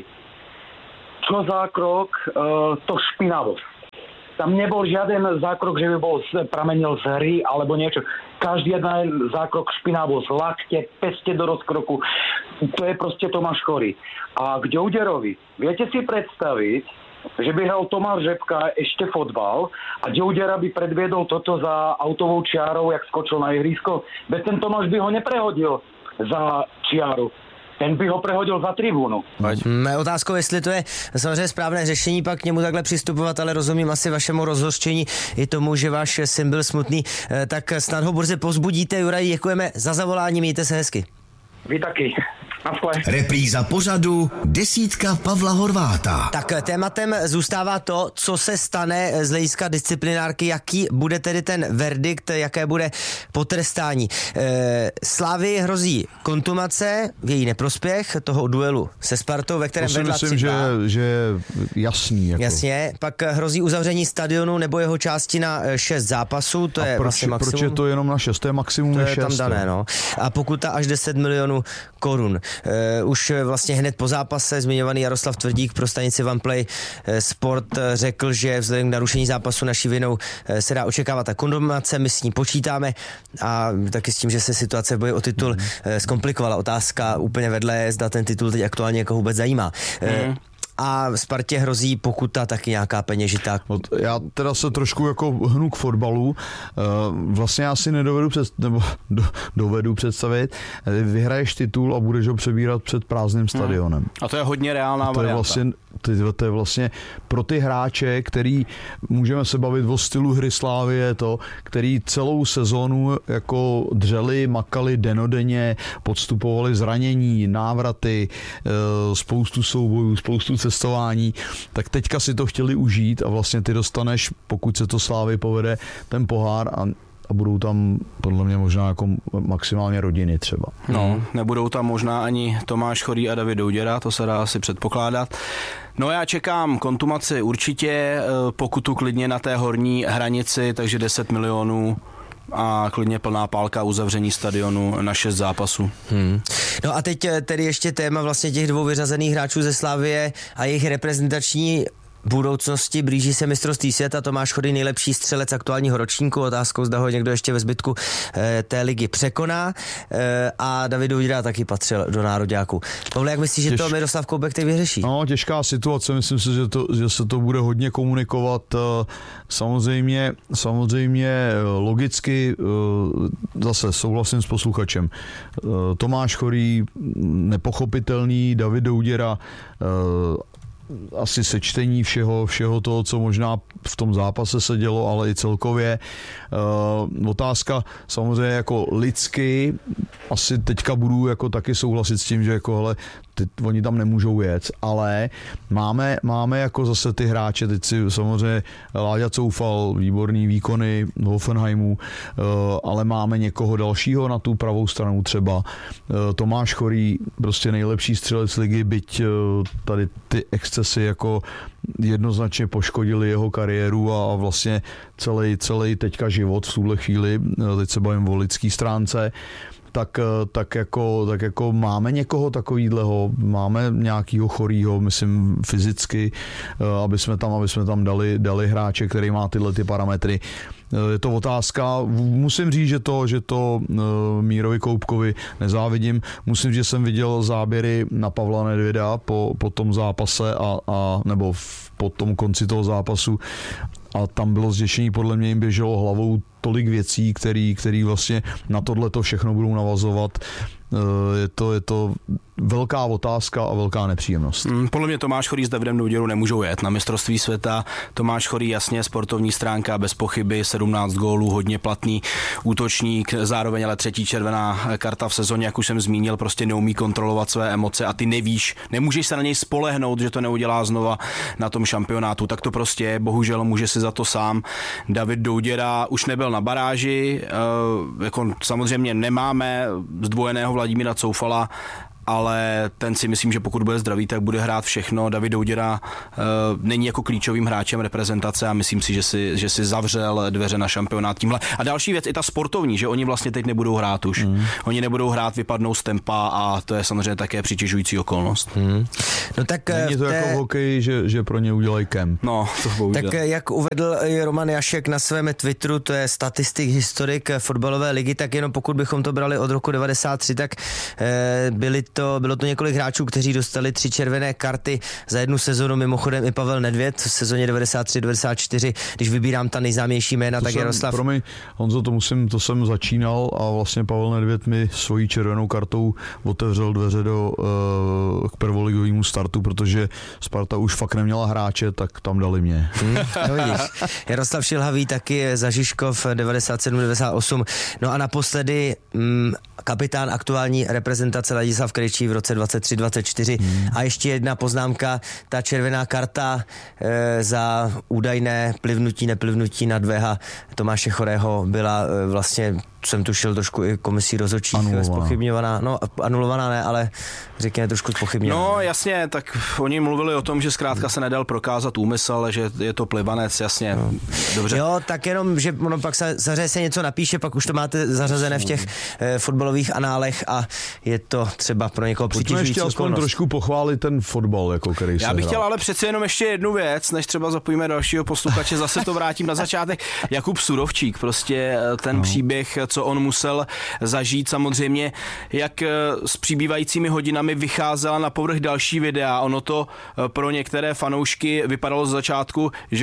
Čo zákrok, to špinavosť. Tam nebol žiaden zákrok, že by bol pramenil z hry alebo niečo. Každý jeden zákrok špinavosť, lakte, peste do rozkroku. To je proste Tomáš Chory. A k Ďouderovi, viete si predstaviť, že by hral Tomáš Řepka ešte fotbal a Ďoudera by predviedol toto za autovou čiarou, jak skočil na ihrisko? Veď ten Tomáš by ho neprehodil za čiaru. Ten by ho prehodil za tribunu.
Mé otázkou, jestli to je samozřejmě správné řešení, pak k němu takhle přistupovat, ale rozumím asi vašemu rozhořčení i tomu, že váš syn byl smutný. Tak snad ho brzy povzbudíte. Juraj, děkujeme za zavolání, mějte se hezky.
Vy taky.
Repríza pořadu Desítka Pavla Horváta.
Tak tématem zůstává to, co se stane z hlediska disciplinárky, jaký bude tedy ten verdikt, jaké bude potrestání. Slávii hrozí kontumace v její neprospěch toho duelu se Spartou, ve kterém vedla 3-2.
Myslím, že je jasný. Jako.
Jasně, pak hrozí uzavření stadionu nebo jeho části na 6 zápasů, to je vlastně maximum.
Proč je to jenom na 6? To je maximum
to
6.
je tam dané, no. A pokuta až 10 milionů korun. Už vlastně hned po zápase zmiňovaný Jaroslav Tvrdík pro stanici OnePlay Sport řekl, že vzhledem k narušení zápasu naší vinou se dá očekávat ta kondomace, my s ní počítáme a taky s tím, že se situace v boji o titul zkomplikovala. Otázka úplně vedle je, zda ten titul teď aktuálně jako vůbec zajímá. A Spartě hrozí pokuta, taky nějaká peněžitá.
Já teda se trošku jako hnu k fotbalu. Vlastně já si dovedu představit, vyhraješ titul a budeš ho přebírat před prázdným stadionem.
A to je hodně reálná varianta.
To je vlastně pro ty hráče, který můžeme se bavit o stylu hry Slávie, který celou sezónu jako dřeli, makali denodenně, podstupovali zranění, návraty, spoustu soubojů, spoustu cestování, tak teďka si to chtěli užít a vlastně ty dostaneš, pokud se to Slávii povede, ten pohár a budou tam podle mě možná jako maximálně rodiny třeba.
No, nebudou tam možná ani Tomáš Chorý a David Douděra, to se dá asi předpokládat. No já čekám kontumaci určitě, pokutu klidně na té horní hranici, takže 10 milionů a klidně plná pálka uzavření stadionu na 6 zápasů.
No a teď tedy ještě téma vlastně těch dvou vyřazených hráčů ze Slavie a jejich reprezentační budoucnosti. Blíží se mistrovství světa, Tomáš Chorý nejlepší střelec aktuálního ročníku, otázkou zda ho někdo ještě ve zbytku té ligy překoná a David Douděra taky patřil do nároďáku. Pavle, jak myslíš, že to Miroslav Koubek teď vyřeší?
No, těžká situace, myslím si, že se to bude hodně komunikovat. Samozřejmě logicky zase souhlasím s posluchačem. Tomáš Chorý nepochopitelný, David Douděra asi sečtení všeho toho, co možná v tom zápase se dělo, ale i celkově. Otázka samozřejmě jako lidsky, asi teďka budu jako taky souhlasit s tím, že jako hele, oni tam nemůžou jet, ale máme jako zase ty hráče, teď si samozřejmě Láďa Coufal, výborný výkony Hoffenheimu, ale máme někoho dalšího na tu pravou stranu třeba. Tomáš Chorý, prostě nejlepší střelec ligy, byť tady ty excesy jako jednoznačně poškodili jeho kariéru a vlastně celý teďka život v tuhle chvíli, teď se bavím o lidský stránce, tak jako máme někoho takovýhleho, máme nějakýho chorýho, myslím fyzicky, aby jsme tam dali hráče, který má tyhle ty parametry. Je to otázka, musím říct, že to Mírovi Koubkovi nezávidím. Musím říct, že jsem viděl záběry na Pavla Nedvěda po tom zápase nebo po tom konci toho zápasu a tam bylo zděšení, podle mě jim běželo hlavou tolik věcí, který vlastně na tohleto všechno budou navazovat. Je to velká otázka a velká nepříjemnost.
Podle mě Tomáš Chorý s Davidem Douděrou nemůžou jet na mistrovství světa. Tomáš Chorý jasně sportovní stránka, bez pochyby, 17 gólů, hodně platný útočník, zároveň ale 3. červená karta v sezóně, jak už jsem zmínil, prostě neumí kontrolovat své emoce a ty nevíš, nemůžeš se na něj spolehnout, že to neudělá znova na tom šampionátu. Tak to prostě je, bohužel může si za to sám. David Douděra už nebyl na baráži, jako samozřejmě nemáme zdvojeného Vladimíra Coufala, ale ten si myslím, že pokud bude zdravý, tak bude hrát všechno. David Douděra není jako klíčovým hráčem reprezentace a myslím si, že si zavřel dveře na šampionát tímhle. A další věc, i ta sportovní, že oni vlastně teď nebudou hrát už. Oni nebudou hrát, vypadnou z tempa a to je samozřejmě také přitěžující okolnost.
No tak
není to jako v hokeji, že pro ně udělají kemp.
No, to bohužel.
Tak jak uvedl Roman Jašek na svém Twitteru, to je statistik, historik fotbalové ligy, tak jenom pokud bychom to brali od roku 93, tak bylo to několik hráčů, kteří dostali 3 červené karty za jednu sezonu, mimochodem i Pavel Nedvěd v sezóně 93-94, když vybírám ta nejznámější jména, tak Jaroslav.
Promiň, Honzo, to jsem začínal a vlastně Pavel Nedvěd mi svojí červenou kartou otevřel dveře k prvoligovému startu, protože Sparta už fakt neměla hráče, tak tam dali mě.
No vidíš. Jaroslav Šilhavý taky za Žižkov 97-98. No a naposledy kapitán aktuální reprezentace Ladislav Krejčí v roce 23-24. A ještě jedna poznámka, ta červená karta za údajné neplivnutí na dveha Tomáše Chorého byla vlastně, jsem tušil, trošku i komisí rozhodčích zpochybňovaná. No, anulovaná ne, ale řekněme trošku zpochybňovaná.
No jasně, tak oni mluvili o tom, že zkrátka se nedal prokázat úmysl, ale že je to plivanec, jasně. No. Dobře.
Jo, tak jenom, že ono pak se něco napíše, pak už to máte zařazené v těch fotbalových análech a je to třeba pro někoho přitěžující
ještě aspoň trošku pochválit ten fotbal, jako který
Já bych chtěl ale přece jenom ještě jednu věc, než třeba zapojíme dalšího posluchače, zase to vrátím na začátek. Jakub Surovčík, prostě ten příběh, co on musel zažít, samozřejmě, jak s přibývajícími hodinami vycházela na povrch další videa. Ono to pro některé fanoušky vypadalo z začátku, že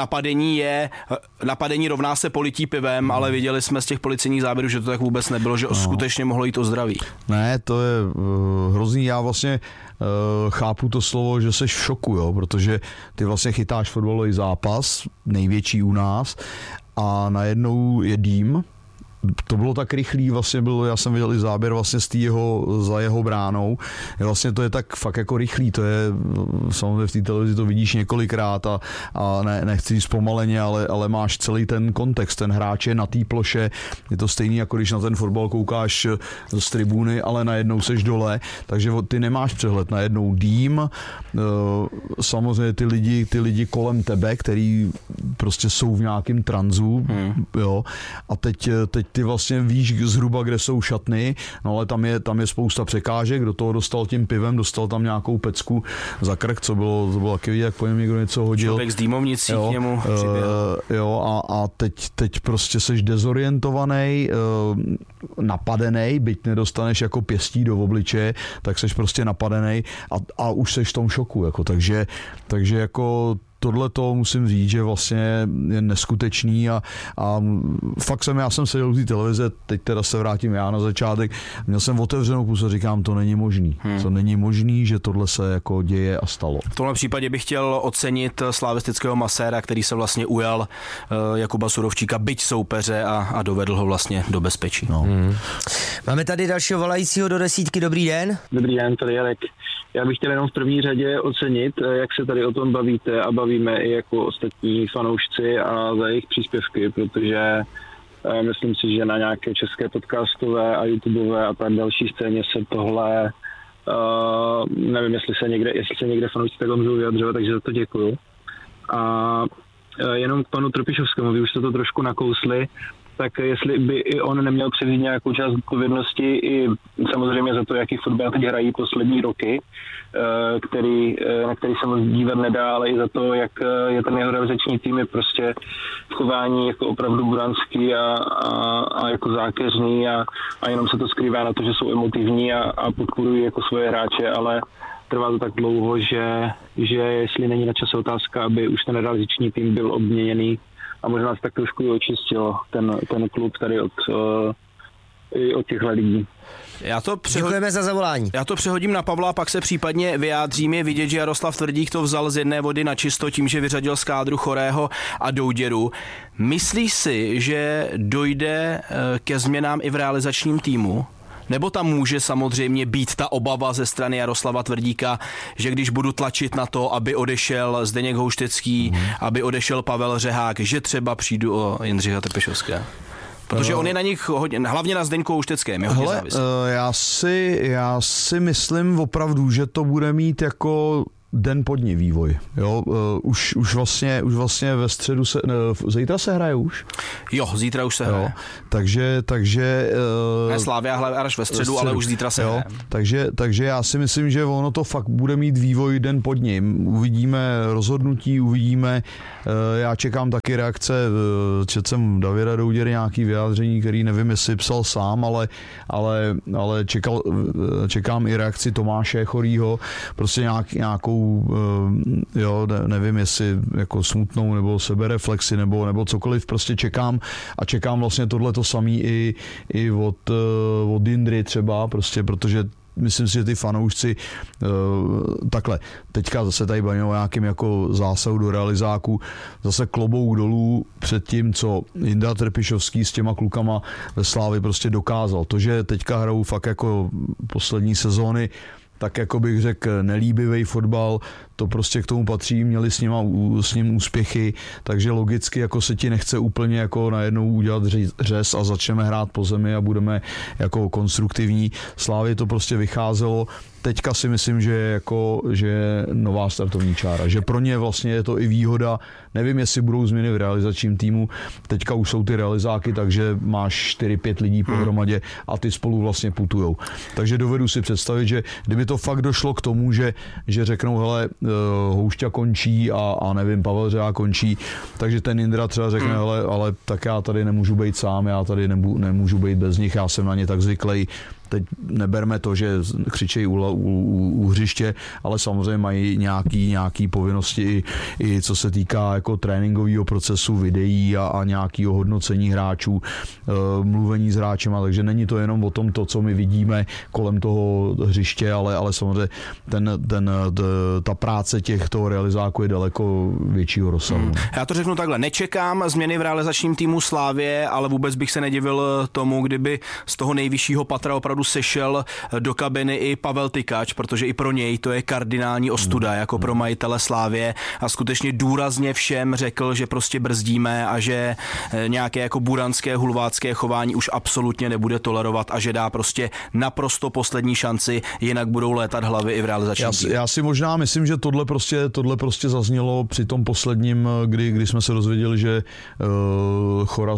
napadení rovná se polití pivem, ale viděli jsme z těch policejních záběrů, že to tak vůbec nebylo, že skutečně mohlo jít o zdraví.
Ne, to je hrozný. Já vlastně chápu to slovo, že seš v šoku, jo, protože ty vlastně chytáš fotbalový zápas, největší u nás, a najednou je dým. To bylo tak rychlý, vlastně já jsem viděl i záběr vlastně za jeho bránou. Vlastně to je tak fakt jako rychlý, to je, samozřejmě v té televizi to vidíš několikrát a nechci říct zpomaleně, ale máš celý ten kontext, ten hráč je na té ploše, je to stejný, jako když na ten fotbal koukáš z tribuny, ale najednou seš dole, takže ty nemáš přehled, najednou dým, samozřejmě ty lidi kolem tebe, který prostě jsou v nějakém tranzu, jo, a teď ty vlastně víš zhruba, kde jsou šatny, no ale tam je spousta překážek, do toho dostal tím pivem, dostal tam nějakou pecku za krk, co bylo taky vidět, jak po něm někdo něco hodil.
Člověk z dýmovnicí k němu
jo, a teď prostě seš dezorientovaný, napadený, byť nedostaneš jako pěstí do obličeje, tak seš prostě napadený a už seš v tom šoku, jako, takže jako tohle to musím říct, že vlastně je neskutečný a fakt já jsem seděl u té televize, teď teda se vrátím já na začátek, měl jsem otevřenou pusu a říkám, to není možný. To není možný, že tohle se jako děje a stalo.
V tomhle případě bych chtěl ocenit slavistického maséra, který se vlastně ujal Jakuba Surovčíka, byť soupeře a dovedl ho vlastně do bezpečí. No.
Máme tady dalšího volajícího do desítky, dobrý den.
Dobrý den, tady Jarek. Já bych chtěl jenom v první řadě ocenit, jak se tady o tom bavíte a bavíme i jako ostatní fanoušci a za jejich příspěvky, protože myslím si, že na nějaké české podcastové a YouTubeové a tak další scéně se tohle, nevím, jestli se někde fanoušci takhle můžou vyjadřovat, takže za to děkuju. A
jenom k panu Trpišovskému, vy už jste to trošku nakousli, tak jestli by i on neměl převzít nějakou část odpovědnosti i samozřejmě za to, jaký fotbal teď hrají poslední roky, na který se moc dívat nedá, ale i za to, jak je ten jeho realizační tým je prostě v chování jako opravdu buranský a jako zákeřný a jenom se to skrývá na to, že jsou emotivní a podporují jako svoje hráče, ale trvá to tak dlouho, že jestli není na čase otázka, aby už ten realizační tým byl obměněný a možná se tak trošku očistil ten klub tady od těchto lidí.
Děkujeme za zavolání.
Já to přehodím na Pavla, pak se případně vyjádřím. Je vidět, že Jaroslav Tvrdík to vzal z jedné vody na čisto tím, že vyřadil z kádru Chorého a Douděru. Myslíš si, že dojde ke změnám i v realizačním týmu? Nebo tam může samozřejmě být ta obava ze strany Jaroslava Tvrdíka, že když budu tlačit na to, aby odešel Zdeněk Houštecký, aby odešel Pavel Řehák, že třeba přijdu o Jindřicha Trpišovského? Protože on je na nich hodně, hlavně na Zdeňku Houšteckém.
Já si myslím opravdu, že to bude mít jako den pod ní vývoj. Jo, už vlastně ve středu zítra se hraje už?
Jo, zítra už se hraje.
Takže
ne, Slavia hraje až ve středu, ale už zítra se hraje.
Takže já si myslím, že ono to fakt bude mít vývoj den pod ním. Uvidíme rozhodnutí, já čekám taky reakce, četl jsem Davida Douděry nějaký vyjádření, který nevím, jestli psal sám, ale čekám i reakci Tomáše Chorýho, prostě nějakou nevím, jestli jako smutnou nebo sebereflexi nebo cokoliv, prostě čekám vlastně tohleto samý i od Jindry třeba, prostě protože myslím si, že ty fanoušci takhle, teďka zase tady bavíme o nějakým jako zásahu do realizáku, zase klobouk dolů před tím, co Jindra Trpišovský s těma klukama ve Slávii prostě dokázal. To, že teďka hrajou fakt jako poslední sezóny, tak jako bych řekl nelíbivý fotbal, to prostě k tomu patří, měli s ním úspěchy, takže logicky jako se ti nechce úplně jako najednou udělat řez a začneme hrát po zemi a budeme jako konstruktivní. Slávě to prostě vycházelo. Teďka si myslím, že je nová startovní čára, že pro ně vlastně je to i výhoda. Nevím, jestli budou změny v realizačním týmu. Teďka už jsou ty realizáky, takže máš 4-5 lidí pohromadě a ty spolu vlastně putujou. Takže dovedu si představit, že kdyby to fakt došlo k tomu, že řeknou, hele, Houšťa končí a nevím, Pavel Řehák končí, takže ten Jindra třeba řekne, hele, ale tak já tady nemůžu být sám, já tady nemůžu být bez nich, já jsem na ně tak zvyklý. Teď neberme to, že křičejí u hřiště, ale samozřejmě mají nějaký povinnosti i co se týká jako tréninkového procesu, videí a nějakého hodnocení hráčů, mluvení s hráčema, takže není to jenom o tom, co my vidíme kolem toho hřiště, ale samozřejmě ta práce těchto realizáků je daleko většího rozsahu.
Já to řeknu takhle, nečekám změny v realizačním týmu Slávie, ale vůbec bych se nedivil tomu, kdyby z toho nejvyššího patra opravdu sešel do kabiny i Pavel Tykač, protože i pro něj to je kardinální ostuda, jako pro majitele Slávie a skutečně důrazně všem řekl, že prostě brzdíme a že nějaké jako buranské, hulvácké chování už absolutně nebude tolerovat a že dá prostě naprosto poslední šanci, jinak budou létat hlavy i v realizačním týmu.
Já si možná myslím, že tohle prostě zaznělo při tom posledním, kdy jsme se dozvěděli, že Chora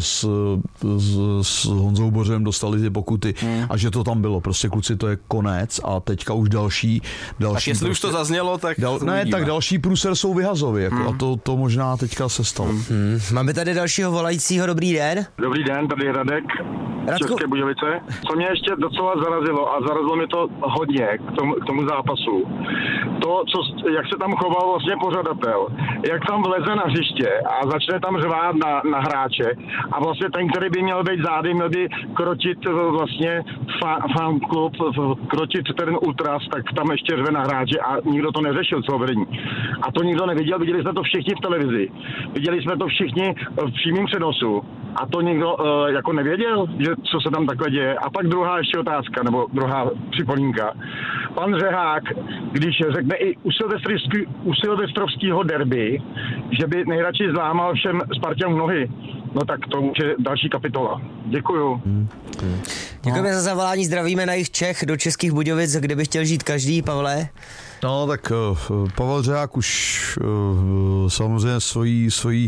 s Honzou Bořem dostali ty pokuty a že to tam bylo. Prostě kluci, to je konec a teďka už další
tak jestli už to zaznělo, tak
tak další průser jsou vyhazovy jako, a to možná teďka se stalo.
Máme tady dalšího volajícího, dobrý den.
Dobrý den, tady je Radek. České Budějovice. Co mě ještě docela zarazilo a zarazilo mě to hodně k tomu zápasu. To, jak se tam choval vlastně pořadatel, jak tam vleze na hřiště a začne tam řvát na hráče a vlastně ten, který by měl být zády, měl by krotit vlastně fanklub, krotit ten ultras, tak tam ještě řve na hráče a nikdo to neřešil, co vedení. A to nikdo neviděl, viděli jsme to všichni v televizi. Viděli jsme to všichni v přímém přenosu. A to nikdo jako nevěděl, že co se tam takhle děje. A pak druhá ještě otázka, nebo druhá připomínka. Pan Řehák, když řekne i u silvestrovského derby, že by nejradši zlámal všem Spartanům nohy, no tak to už je další kapitola. Děkuju.
Děkujeme za zavolání, zdravíme na jih Čech do Českých Budějovic, kde by chtěl žít každý, Pavle.
No tak Pavel Řehák už samozřejmě svojí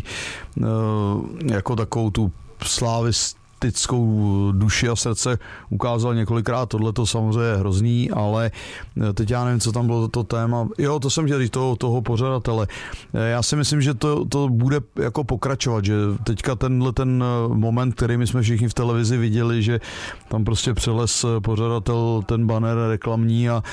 jako takovou tu slavistickou duši a srdce ukázal několikrát, tohle to samozřejmě je hrozný, ale teď já nevím, co tam bylo to téma. Jo, to jsem chtěl říct, toho pořadatele. Já si myslím, že to bude jako pokračovat, že teďka ten moment, který my jsme všichni v televizi viděli, že tam prostě přeles pořadatel ten banner reklamní a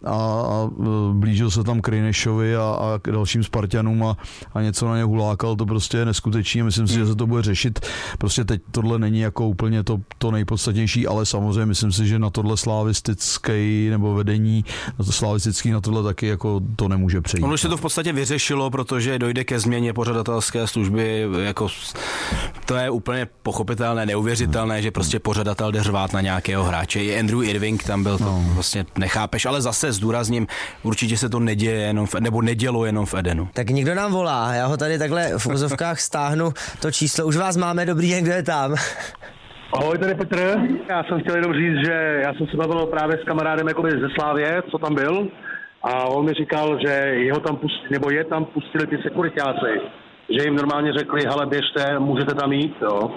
blížil se tam Krejnešovi a k dalším Spartanům a něco na ně hulákal, to prostě je neskutečný. Myslím si, že se to bude řešit. Prostě teď tohle není jako úplně to nejpodstatnější, ale samozřejmě myslím si, že na tohle slavistický nebo vedení slavistický na tohle taky jako to nemůže přejít.
Ono už se to v podstatě vyřešilo, protože dojde ke změně pořadatelské služby, jako to je úplně pochopitelné, neuvěřitelné, že prostě pořadatel jde řvát na nějakého hráče. I Andrew Irving tam byl, to vlastně nechápeš, ale zase zdůrazním, určitě se to neděje jenom nebo nedělo jenom v Edenu.
Tak někdo nám volá, já ho tady takhle v úzovkách stáhnu to číslo. Už vás máme, dobrý den, kdo je tam?
Ahoj, tady Petr. Já jsem chtěl jenom říct, že já jsem se bavil právě s kamarádem jakoby ze Slávie, co tam byl, a on mi říkal, že je tam pustili ty sekuritáci, že jim normálně řekli, hele, běžte, můžete tam jít, jo.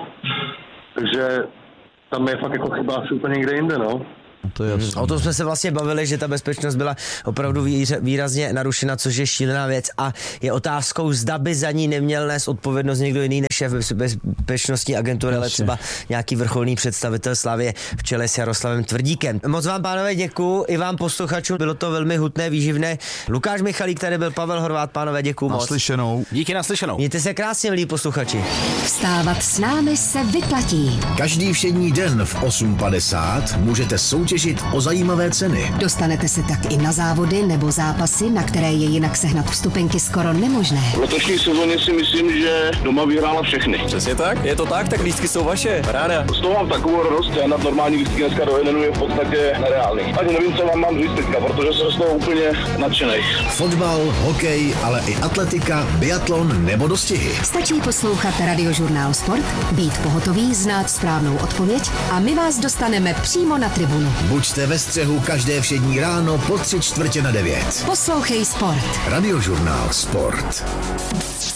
Takže tam je fakt jako chyba asi úplně někde jinde, no.
O tom jsme se vlastně bavili, že ta bezpečnost byla opravdu výrazně narušena, což je šílená věc a je otázkou, zda by za ní neměl nést odpovědnost někdo jiný než šéf bezpečnostní agentury, ale třeba nějaký vrcholný představitel Slavie v čele s Jaroslavem Tvrdíkem. Moc vám, pánové, děkuju, i vám posluchačům, bylo to velmi hutné, výživné. Lukáš Michalík, tady byl Pavel Horvát, pánové, děkuju moc.
Naslyšenou.
Díky, naslyšenou.
Mějte se krásně, milí posluchači.
Vstávat s námi se vyplatí.
Každý všední den v 8:50 můžete soutěžit o zajímavé ceny.
Dostanete se tak i na závody nebo zápasy, na které je jinak sehnat vstupenky skoro nemožné.
V letošní sezóně si myslím, že doma vyhrála všechny.
Přesně tak, je to tak lístky jsou vaše, ráda.
Z toho mám takovou radost, já na normální lístky dneska do Edenu je v podstatě nereálný. Ani nevím, co vám mám říct teďka, protože jsem z toho úplně nadšenej.
Fotbal, hokej, ale i atletika, biatlon nebo dostihy.
Stačí poslouchat Radiožurnál Sport, být pohotový, znát správnou odpověď a my vás dostaneme přímo na tribunu.
Buďte ve střehu každé všední ráno po 8:45.
Poslouchej Sport.
Radiožurnál Sport.